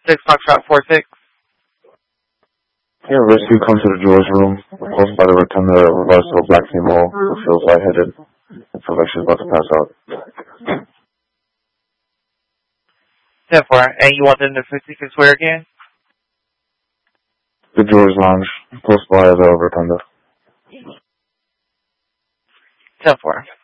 6 Foxtrot 46. Yeah, rescue come to the George room, close by the rotunda, regards to a black female who feels lightheaded and feels like she's about to pass out. 10-4. And you want them to 56 where again? The George Lounge, close by the rotunda. 10-4.